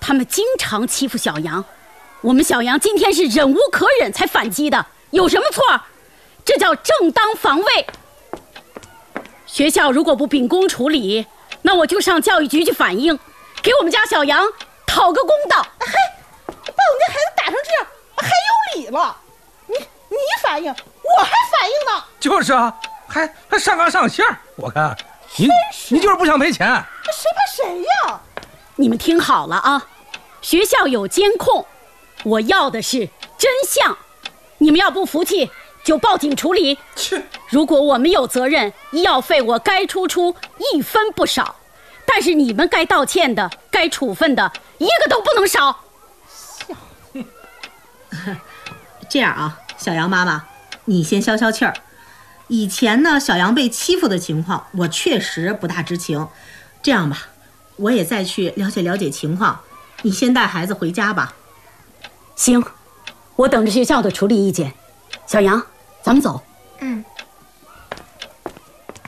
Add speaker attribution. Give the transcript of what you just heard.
Speaker 1: 他们经常欺负小杨，我们小杨今天是忍无可忍才反击的，有什么错？这叫正当防卫。学校如果不秉公处理，那我就上教育局去反映，给我们家小杨讨个公道。
Speaker 2: 把我们家孩子打成这样，还有理了？你反应，我还反应呢。
Speaker 3: 就是啊，还上纲上线，我看你就是不想赔钱。
Speaker 2: 谁怕谁呀？
Speaker 1: 你们听好了啊，学校有监控，我要的是真相。你们要不服气，就报警处理。如果我们有责任，医药费我该出1分不少，但是你们该道歉的、该处分的，一个都不能少。
Speaker 4: 这样啊，小杨妈妈，你先消消气儿。以前呢，小杨被欺负的情况，我确实不大知情。这样吧，我也再去了解了解情况，你先带孩子回家吧。
Speaker 1: 行，我等着学校的处理意见。小杨，咱们走。
Speaker 5: 嗯。